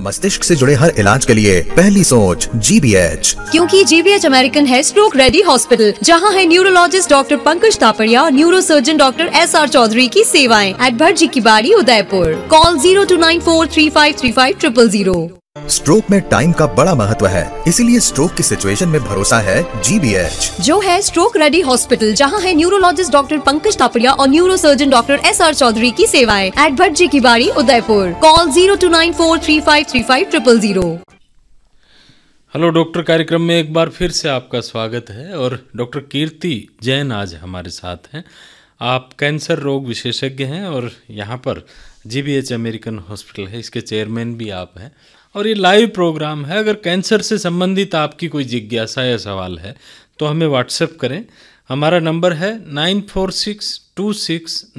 मस्तिष्क से जुड़े हर इलाज के लिए पहली सोच GBH। क्योंकि GBH अमेरिकन है स्ट्रोक रेडी हॉस्पिटल, जहां है न्यूरोलॉजिस्ट डॉक्टर पंकज तापड़िया और neuro surgeon doctor SR Chaudhary की सेवाएं एट भटजी की बाड़ी उदयपुर। कॉल 0294353500। स्ट्रोक में टाइम का बड़ा महत्व है, इसीलिए स्ट्रोक की सिचुएशन में भरोसा है GBH, जो है स्ट्रोक रेडी हॉस्पिटल, जहां है न्यूरोलॉजिस्ट डॉक्टर पंकज तापड़िया और neuro surgeon doctor SR Chaudhary की सेवाएं एट भटजी की बाड़ी उदयपुर। कॉल 0294353500। हेलो डॉक्टर कार्यक्रम में एक बार फिर से आपका स्वागत है और डॉक्टर कीर्ति जैन आज हमारे साथ हैं। आप कैंसर रोग विशेषज्ञ हैं और यहाँ पर GBH अमेरिकन हॉस्पिटल है, इसके चेयरमैन भी आप हैं और ये लाइव प्रोग्राम है। अगर कैंसर से संबंधित आपकी कोई जिज्ञासा या सवाल है तो हमें व्हाट्सएप करें। हमारा नंबर है 946269